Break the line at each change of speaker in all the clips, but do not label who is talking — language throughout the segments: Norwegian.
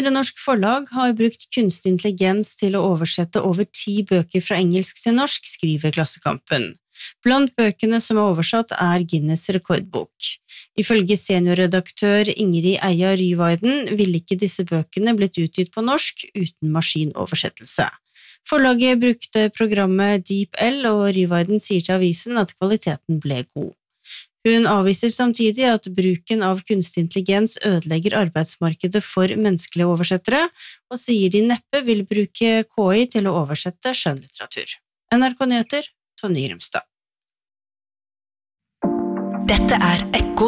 Flere norsk forlag har brukt kunstig intelligens til å oversette over 10 bøker fra engelsk til norsk, skriver Klassekampen. Blant bøkene som er oversatt Guinness rekordbok. Ifølge seniorredaktør Ingrid Eia Ryvaiden ville ikke disse bøkene blitt utgitt på norsk uten maskinoversettelse. Forlaget brukte programmet DeepL, og Ryvaiden sier til avisen at kvaliteten ble god. Hun avviser samtidig at bruken av kunstig intelligens ødelegger arbeidsmarkedet for menneskelige oversettere, og sier de neppe vil bruke KI til å oversette skjønnlitteratur. NRK Nyheter, Tonje Grimstad.
Dette Ekko.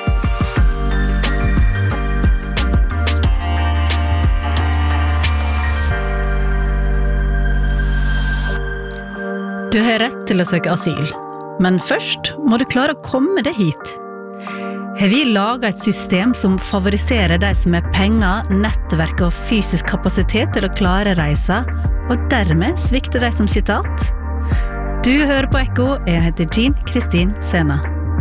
Du har rett til å søke asyl, men først må du klare å komme deg hit. Har vi laget et system som favoriserer de som har penger, nettverk og fysisk kapasitet til å klare reisa, og dermed svikter de som sitter att? Du hører på Ekko, jeg heter Jean Kristin Sena.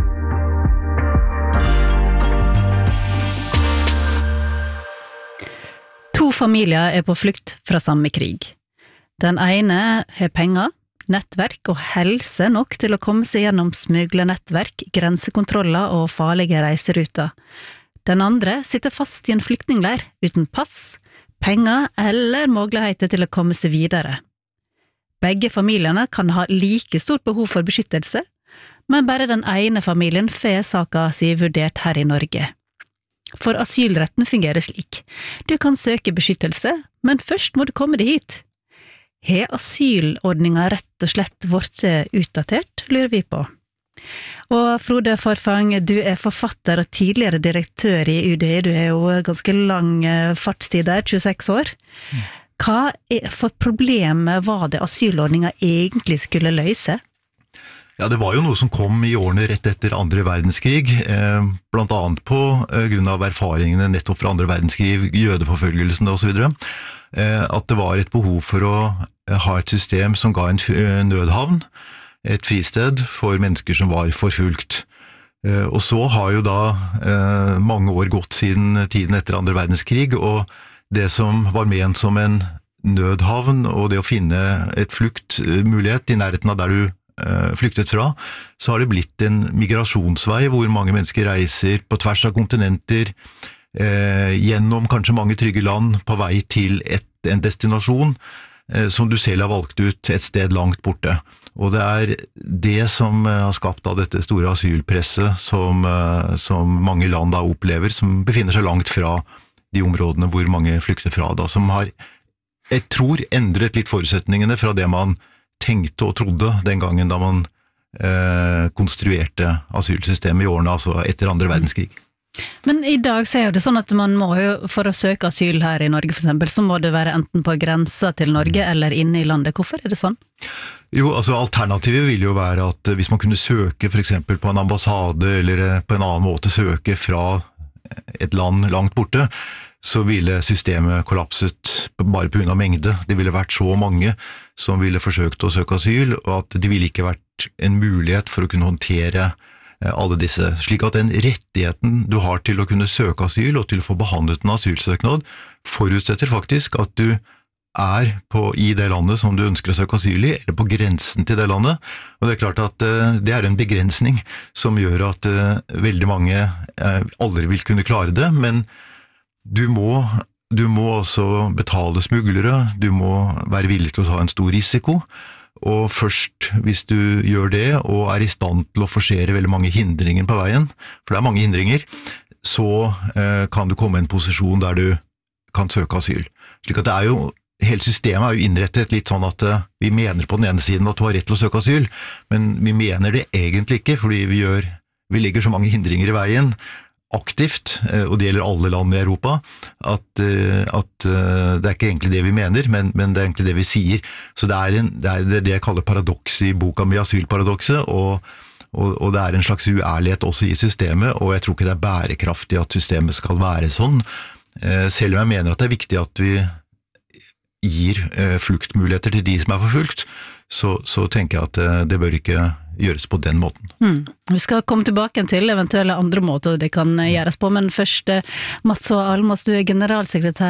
To familier på flukt fra samme krig. Den ene har penger, nettverk og helse nok til å komme seg gjennom smuglernettverk, grensekontroller og farlige reiseruter. Den andre sitter fast i en flyktningleir uten pass, penger eller muligheter til å komme seg videre. Begge familiene kan ha like stort behov for beskyttelse, men bare den ene familien får saka si vurdert her i Norge. For asylretten fungerer slik. Du kan søke beskyttelse, men først må du komme deg hit. Har asylordningen rett og slett vært utdatert, lurer vi på. Og Frode Forfang, du forfatter og tidligere direktør i UDI, du har jo ganske lang fartstid der, 26 år. Hva for problemet var det asylordningen egentlig skulle løse?
Ja, det var jo noe som kom i årene rett etter andre verdenskrig, blant annet på grunn av erfaringene nettopp fra andre verdenskrig, jødeforfølgelsen og så videre, at det var et behov for å ha et system som ga en nødhavn, et fristed for mennesker som var forfulgt. Og så har jo da mange år gått siden tiden etter andre verdenskrig, og det som var ment som en nødhavn, og det å finne et fluktmulighet i nærheten av der du flyktet fra, så har det blitt en migrasjonsvei hvor mange mennesker reiser på tvers av kontinenter, gjennom kanskje mange trygge land på vei til en destinasjon som du selv har valgt ut et sted langt borte. Og det det som har skapt av dette store asylpresset som mange land da opplever, som befinner seg langt fra de områdene hvor mange flykter fra, da, som har, jeg tror, endret litt forutsetningene fra det man tenkte og trodde den gangen da man konstruerte asylsystemet i årene, altså etter andre verdenskrig.
Men i dag så jo det sånn at man må jo, for å søke asyl her i Norge for eksempel, så må det være enten på grensa til Norge eller inne i landet. Hvorfor det sånn?
Jo, altså alternativet vil jo være at hvis man kunne søke for eksempel på en ambassade eller på en annen måte søke fra et land langt borte, så ville systemet kollapset bare på grunn av mengde. Det ville vært så mange som ville forsøkt å søke asyl, og at det ville ikke vært en mulighet for å kunne håndtere alle disse. Slik at den rettigheten du har til å kunne søke asyl og til å få behandlet en asylsøknad, forutsetter faktisk at du i det landet som du ønsker å søke asyl i, eller på grensen til det landet. Og det klart at det en begrensning som gjør at veldig mange aldri vil kunne klare det, men du må også betale smuglere, du må være villig til å ta en stor risiko, og først hvis du gjør det og i stand til å forsere veldig mange hindringer på veien, for det mange hindringer, så kan du komme i en posisjon der du kan søke asyl. Slik at hele systemet jo innrettet litt sånn at vi mener på den ene siden at du har rett til å søke asyl, men vi mener det egentlig ikke, fordi vi legger så mange hindringer i veien, aktivt, og det gjelder alle land i Europa, at det ikke egentlig det vi mener, men det egentlig det vi sier. Så det det jeg kaller paradoks i boka mi, asylparadokset, og det en slags uærlighet også i systemet, og jeg tror ikke det bærekraftig at systemet skal være sånn, selv om jeg mener at det viktig at vi gir fluktmuligheter til de som forfulgt, så tenker jeg at det bør ikke gjøres på den måten.
Vi skal komme tilbake til eventuelle andre måter det kan gjøres på, men først Mats og Almås, du generalsekretær